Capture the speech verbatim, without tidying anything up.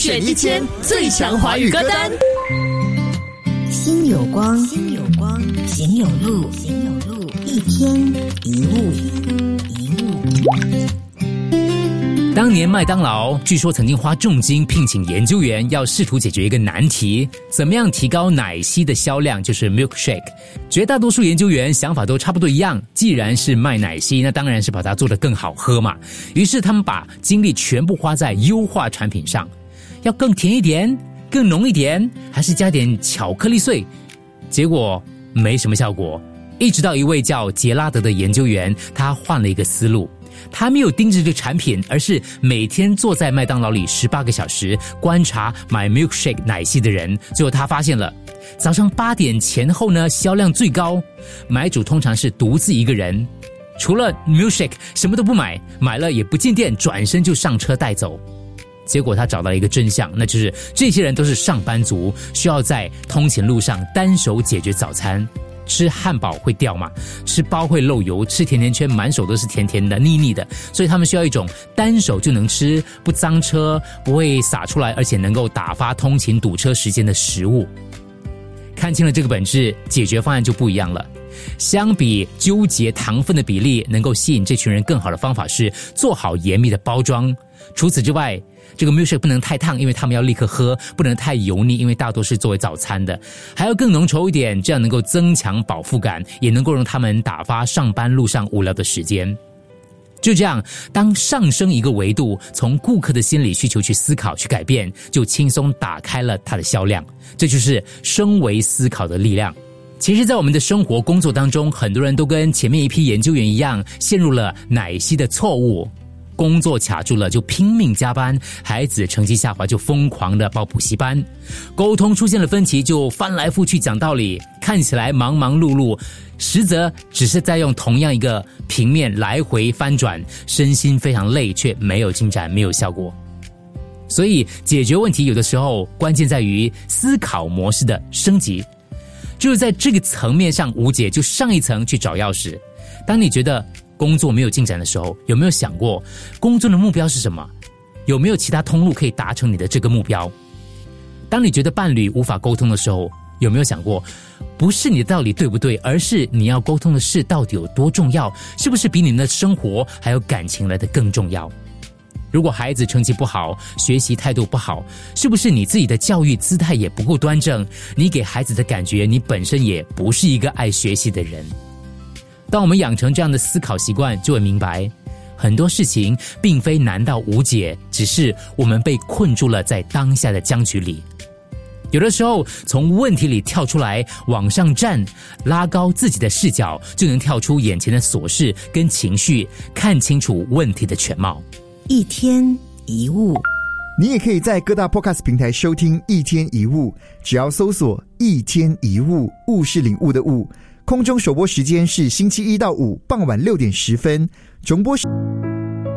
选一千最强华语歌单。 心有光，心有光，行有路，行有路，一天一物，一物。 当年麦当劳据说曾经花重金聘请研究员，要试图解决一个难题，怎么样提高奶昔的销量，就是 milkshake。 绝大多数研究员想法都差不多一样，既然是卖奶昔，那当然是把它做得更好喝嘛。于是他们把精力全部花在优化产品上，要更甜一点，更浓一点，还是加点巧克力碎。结果没什么效果，一直到一位叫杰拉德的研究员，他换了一个思路。他没有盯着这个产品，而是每天坐在麦当劳里十八个小时，观察买 milkshake 奶昔的人。最后他发现了，早上八点前后呢，销量最高，买主通常是独自一个人，除了 milkshake 什么都不买，买了也不进店，转身就上车带走。结果他找到了一个真相，那就是这些人都是上班族，需要在通勤路上单手解决早餐。吃汉堡会掉嘛，吃包会漏油，吃甜甜圈满手都是甜甜的腻腻的，所以他们需要一种单手就能吃，不脏车，不会洒出来，而且能够打发通勤堵车时间的食物。看清了这个本质，解决方案就不一样了。相比纠结糖分的比例，能够吸引这群人更好的方法是做好严密的包装。除此之外，这个 milkshake 不能太烫，因为他们要立刻喝，不能太油腻，因为大多是作为早餐的，还要更浓稠一点，这样能够增强饱腹感，也能够让他们打发上班路上无聊的时间。就这样，当上升一个维度，从顾客的心理需求去思考去改变，就轻松打开了它的销量。这就是升维思考的力量。其实在我们的生活工作当中，很多人都跟前面一批研究员一样，陷入了奶昔的错误。工作卡住了就拼命加班，孩子成绩下滑就疯狂的报补习班，沟通出现了分歧就翻来覆去讲道理，看起来忙忙碌碌，实则只是在用同样一个平面来回翻转，身心非常累，却没有进展，没有效果。所以解决问题有的时候关键在于思考模式的升级，就是在这个层面上无解，就上一层去找钥匙。当你觉得工作没有进展的时候，有没有想过工作的目标是什么？有没有其他通路可以达成你的这个目标？当你觉得伴侣无法沟通的时候，有没有想过不是你的道理对不对，而是你要沟通的事到底有多重要，是不是比你们的生活还有感情来的更重要？如果孩子成绩不好，学习态度不好，是不是你自己的教育姿态也不够端正？你给孩子的感觉，你本身也不是一个爱学习的人。当我们养成这样的思考习惯，就会明白很多事情并非难到无解，只是我们被困住了在当下的僵局里。有的时候从问题里跳出来，往上站，拉高自己的视角，就能跳出眼前的琐事跟情绪，看清楚问题的全貌。 一天一物， 你也可以在各大 podcast 平台收听一天一物，只要搜索一天一物，物是领悟的物。空中首播时间是星期一到五傍晚六点十分，重播时